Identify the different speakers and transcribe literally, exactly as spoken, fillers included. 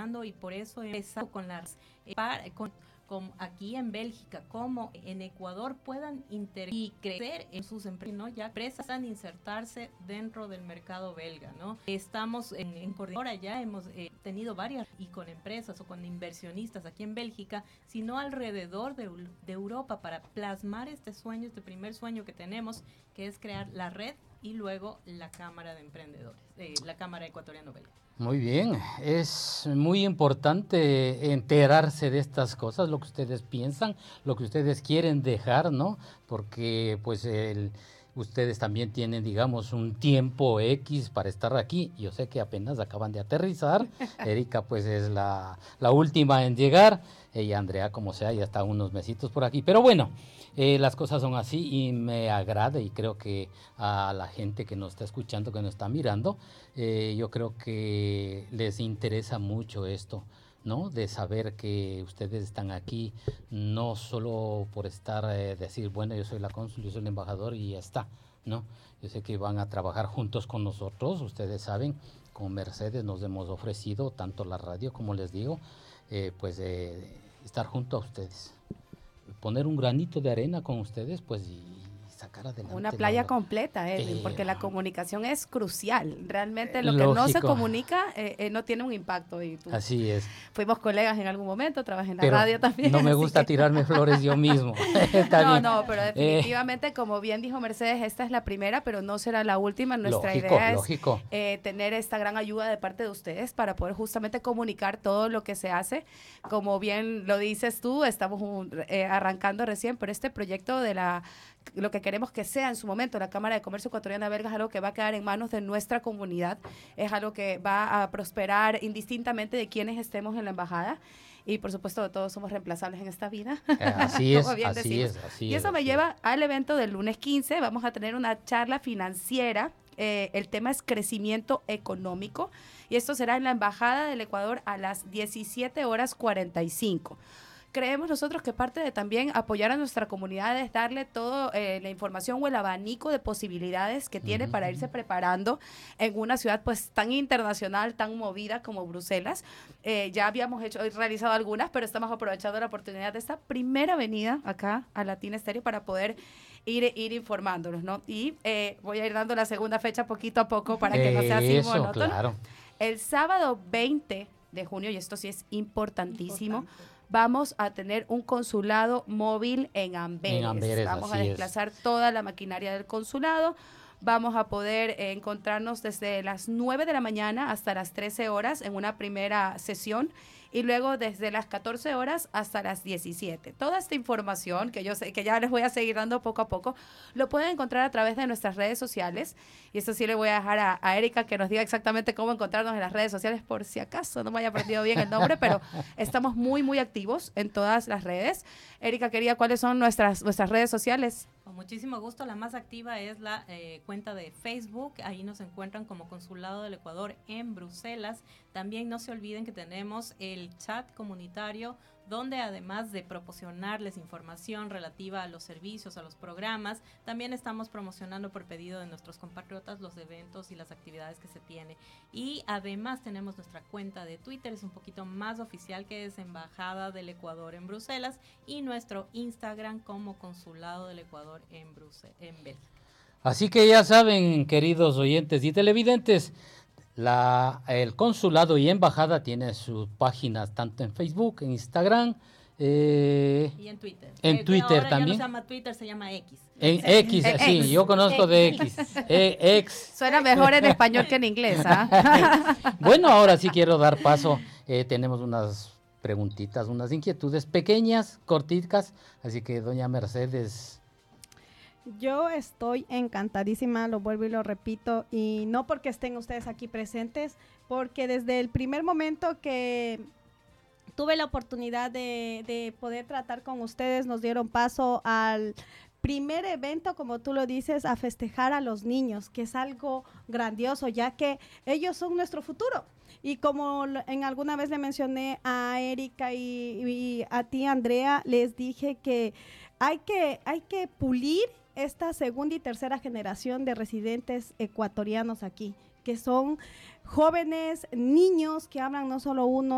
Speaker 1: trabajando y por eso empezamos con las eh, para, con, con aquí en Bélgica como en Ecuador puedan inter y crecer en sus empresas, ¿no? Ya empresas puedan insertarse dentro del mercado belga, ¿no? Estamos en, en coordinadora, ya hemos eh, tenido varias y con empresas o con inversionistas aquí en Bélgica, sino alrededor de, de Europa para plasmar este sueño, este primer sueño que tenemos, que es crear la red y luego la Cámara de Emprendedores, eh, la Cámara Ecuatoriano-Belga.
Speaker 2: Muy bien, es muy importante enterarse de estas cosas, lo que ustedes piensan, lo que ustedes quieren dejar, ¿no? Porque pues el, ustedes también tienen, digamos, un tiempo X para estar aquí. Yo sé que apenas acaban de aterrizar. Erika pues es la, la última en llegar. Ella, Andrea, como sea, ya está unos mesitos por aquí. Pero bueno, eh, las cosas son así y me agrada y creo que a la gente que nos está escuchando, que nos está mirando, eh, yo creo que les interesa mucho esto, ¿no? De saber que ustedes están aquí, no solo por estar, eh, decir, bueno, yo soy la cónsul, yo soy el embajador y ya está, ¿no? Yo sé que van a trabajar juntos con nosotros, ustedes saben, con Mercedes nos hemos ofrecido, tanto la radio como les digo, eh, pues eh, estar junto a ustedes, poner un granito de arena con ustedes, pues y sacar adelante.
Speaker 3: Una playa
Speaker 2: la,
Speaker 3: completa, Edwin,
Speaker 2: eh,
Speaker 3: porque la comunicación es crucial. Realmente lo
Speaker 2: lógico.
Speaker 3: que no se comunica eh, eh, no tiene un impacto. Y tú,
Speaker 2: así es.
Speaker 3: Fuimos colegas en algún momento, trabajé en la
Speaker 2: pero
Speaker 3: radio también.
Speaker 2: No me gusta que... tirarme flores yo mismo.
Speaker 3: no,
Speaker 2: bien.
Speaker 3: no, pero definitivamente, eh, como bien dijo Mercedes, esta es la primera, pero no será la última. Nuestra
Speaker 2: lógico,
Speaker 3: idea
Speaker 2: lógico.
Speaker 3: es eh, tener esta gran ayuda de parte de ustedes para poder justamente comunicar todo lo que se hace. Como bien lo dices tú, estamos un, eh, arrancando recién, pero este proyecto de la lo que queremos que sea en su momento la Cámara de Comercio Ecuatoriana Belga es algo que va a quedar en manos de nuestra comunidad, es algo que va a prosperar indistintamente de quienes estemos en la embajada y por supuesto todos somos reemplazables en esta vida.
Speaker 2: Eh, así es, así decimos. es, así
Speaker 3: Y eso
Speaker 2: es,
Speaker 3: me
Speaker 2: así
Speaker 3: lleva
Speaker 2: es.
Speaker 3: al evento del lunes quince, vamos a tener una charla financiera, eh, el tema es crecimiento económico y esto será en la Embajada del Ecuador a las diecisiete horas cuarenta y cinco. Creemos nosotros que parte de también apoyar a nuestra comunidad es darle toda eh, la información o el abanico de posibilidades que tiene uh-huh. para irse preparando en una ciudad pues tan internacional, tan movida como Bruselas. Eh, ya habíamos hecho, realizado algunas, pero estamos aprovechando la oportunidad de esta primera venida acá a Latina Estéreo para poder ir, ir informándonos, ¿no? Y eh, voy a ir dando la segunda fecha poquito a poco para que no sea así
Speaker 2: Eso,
Speaker 3: monótono.
Speaker 2: Claro.
Speaker 3: El sábado veinte de junio, y esto sí es importantísimo, Importante. Vamos a tener un consulado móvil en Amberes.
Speaker 2: En Amberes
Speaker 3: Vamos a desplazar es. toda la maquinaria del consulado. Vamos a poder eh, encontrarnos desde las nueve de la mañana hasta las trece horas en una primera sesión y luego desde las catorce horas hasta las diecisiete. Toda esta información que yo sé que ya les voy a seguir dando poco a poco, lo pueden encontrar a través de nuestras redes sociales y eso sí le voy a dejar a, a Erika que nos diga exactamente cómo encontrarnos en las redes sociales por si acaso no me haya aprendido bien el nombre, pero estamos muy muy activos en todas las redes. Erika, quería, ¿cuáles son nuestras, nuestras redes sociales?
Speaker 1: Con muchísimo gusto, la más activa es la eh, cuenta de Facebook, ahí nos encuentran como Consulado del Ecuador en Bruselas. También no se olviden que tenemos el chat comunitario, donde además de proporcionarles información relativa a los servicios, a los programas, también estamos promocionando por pedido de nuestros compatriotas los eventos y las actividades que se tienen. Y además tenemos nuestra cuenta de Twitter, es un poquito más oficial, que es Embajada del Ecuador en Bruselas, y nuestro Instagram como Consulado del Ecuador en Bruselas, en Bélgica.
Speaker 2: Así que ya saben, queridos oyentes y televidentes, La, el consulado y embajada tiene sus páginas tanto en Facebook, en Instagram eh,
Speaker 1: y en Twitter.
Speaker 2: En
Speaker 1: eh,
Speaker 2: Twitter
Speaker 1: ahora
Speaker 2: también.
Speaker 1: Ya no se llama Twitter, se llama X.
Speaker 2: En X,
Speaker 3: en
Speaker 2: sí,
Speaker 3: X.
Speaker 2: yo conozco
Speaker 3: X.
Speaker 2: de X. Eh, X.
Speaker 3: Suena mejor en español que en inglés, ¿ah?
Speaker 2: Bueno, ahora sí quiero dar paso. Eh, tenemos unas preguntitas, unas inquietudes pequeñas, cortitas, así que doña Mercedes.
Speaker 4: Yo estoy encantadísima, lo vuelvo y lo repito, y no porque estén ustedes aquí presentes, porque desde el primer momento que tuve la oportunidad de, de poder tratar con ustedes, nos dieron paso al primer evento, como tú lo dices, a festejar a los niños, que es algo grandioso, ya que ellos son nuestro futuro. Y como en alguna vez le mencioné a Erika y, y a ti, Andrea, les dije que hay que, hay que pulir esta segunda y tercera generación de residentes ecuatorianos aquí, que son jóvenes, niños que hablan no solo uno,